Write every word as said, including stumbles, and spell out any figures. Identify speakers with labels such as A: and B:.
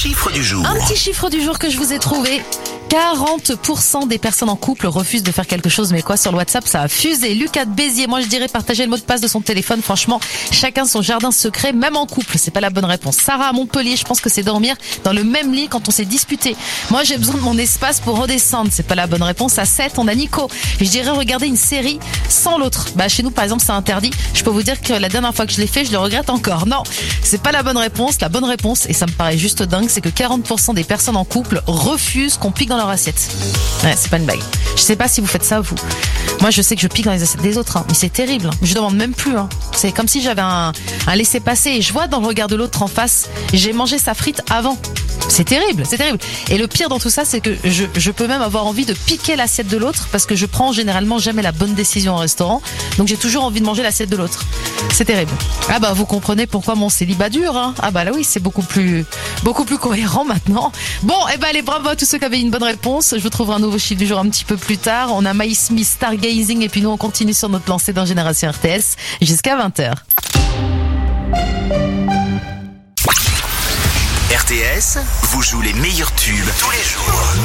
A: chiffre du jour.
B: Un petit chiffre du jour que je vous ai trouvé. quarante pour cent des personnes en couple refusent de faire quelque chose, mais quoi, sur le WhatsApp, ça a fusé. Lucas de Béziers, moi je dirais partager le mot de passe de son téléphone. Franchement, chacun son jardin secret, même en couple, c'est pas la bonne réponse. Sarah à Montpellier, je pense que c'est dormir dans le même lit quand on s'est disputé. Moi j'ai besoin de mon espace pour redescendre, c'est pas la bonne réponse. À sept, on a Nico. Je dirais regarder une série sans l'autre. Bah chez nous par exemple c'est interdit. Je peux vous dire que la dernière fois que je l'ai fait, je le regrette encore. Non, c'est pas la bonne réponse. La bonne réponse, et ça me paraît juste dingue, c'est que quarante pour cent des personnes en couple refusent qu'on pique dans leur assiette. Ouais, c'est pas une blague. Je sais pas si vous faites ça, vous. Moi, je sais que je pique dans les assiettes des autres, hein, mais c'est terrible. Je demande même plus. Hein. C'est comme si j'avais un, un laissez-passer et je vois dans le regard de l'autre en face, j'ai mangé sa frite avant. C'est terrible, c'est terrible. Et le pire dans tout ça, c'est que je, je peux même avoir envie de piquer l'assiette de l'autre parce que je prends généralement jamais la bonne décision au restaurant. Donc j'ai toujours envie de manger l'assiette de l'autre. C'est terrible. Ah bah vous comprenez pourquoi mon célibat dure. Hein. Ah bah là oui, c'est beaucoup plus, beaucoup plus cohérent maintenant. Bon, et eh ben allez, bravo à tous ceux qui avaient une bonne réponse. Je vous trouverai un nouveau chiffre du jour un petit peu plus tard. On a My Smith, Stargazing, et puis nous on continue sur notre lancée dans Génération R T S jusqu'à vingt heures.
A: R T S vous joue les meilleurs tubes tous les jours.